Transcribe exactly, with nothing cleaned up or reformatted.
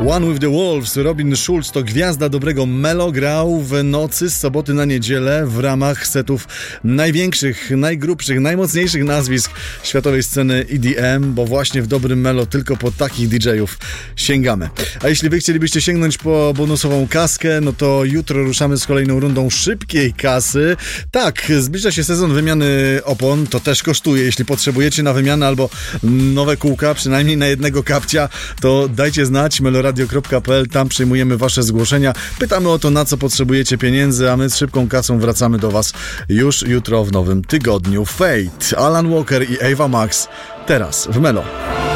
One with the Wolves, Robin Schulz to gwiazda dobrego melo, grał w nocy z soboty na niedzielę w ramach setów największych, najgrubszych, najmocniejszych nazwisk światowej sceny E D M, bo właśnie w dobrym melo tylko po takich D J-ów sięgamy. A jeśli wy chcielibyście sięgnąć po bonusową kaskę, no to jutro ruszamy z kolejną rundą szybkiej kasy. Tak, zbliża się sezon wymiany opon, to też kosztuje. Jeśli potrzebujecie na wymianę albo nowe kółka, przynajmniej na jednego kapcia, to dajcie znać, meloradio kropka p l, tam przyjmujemy wasze zgłoszenia. Pytamy o to, na co potrzebujecie pieniędzy, a my z szybką kasą wracamy do was już jutro w nowym tygodniu. Fate, Alan Walker i Ava Max teraz w Melo.